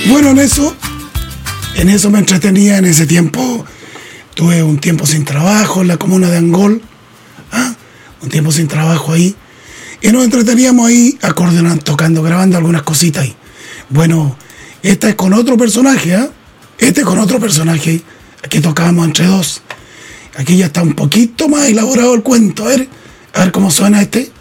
Bueno, en eso me entretenía en ese tiempo. Tuve un tiempo sin trabajo en la comuna de Angol. Un tiempo sin trabajo ahí. Y nos entreteníamos ahí acordeonando, tocando, grabando algunas cositas ahí. Bueno, esta es con otro personaje, Este es con otro personaje. Aquí tocábamos entre dos. Aquí ya está un poquito más elaborado el cuento. A ver cómo suena este.